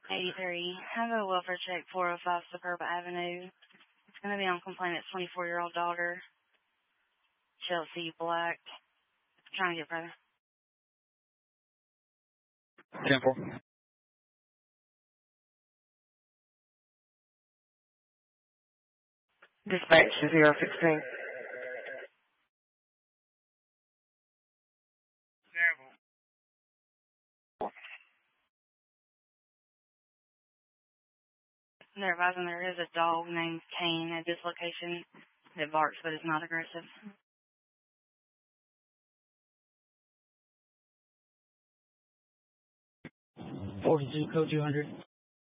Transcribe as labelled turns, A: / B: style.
A: 83. Have a welfare check, 405 Superb Avenue. It's going to be on complainant's 24-year-old daughter, Chelsea Black. Trying to get brother.
B: 10-4.
C: Dispatch 016.
A: They're advising there is a dog named Kane at this location that barks but is not aggressive.
B: 42, code 200.